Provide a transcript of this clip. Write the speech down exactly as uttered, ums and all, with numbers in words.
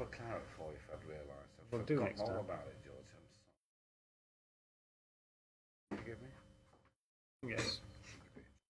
for claret for you if I'd realised. I've We'll do forgotten next all time. about it, George. I'm sorry. Forgive me? Yes.